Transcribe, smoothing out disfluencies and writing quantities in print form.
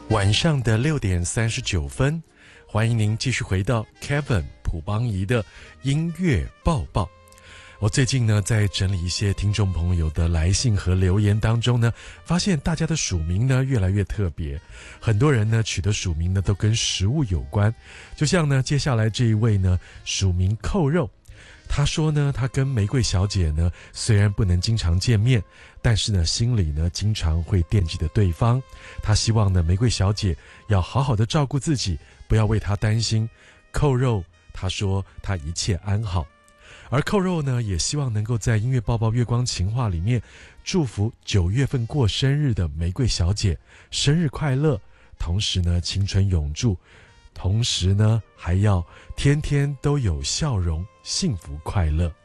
晚上的6:39，欢迎您继续回到 Kevin 朴邦仪的音乐报报。我最近呢在整理一些听众朋友的来信和留言当中呢，发现大家的署名呢越来越特别，很多人呢取的署名呢都跟食物有关，就像呢接下来这一位呢署名扣肉。他说呢，他跟玫瑰小姐呢虽然不能经常见面，但是呢心里呢经常会惦记着对方。他希望呢玫瑰小姐要好好的照顾自己，不要为他担心。扣肉他说他一切安好，而扣肉呢也希望能够在音乐报报月光情话里面祝福9月份过生日的玫瑰小姐生日快乐，同时呢青春永驻，同时呢还要天天都有笑容，幸福快乐。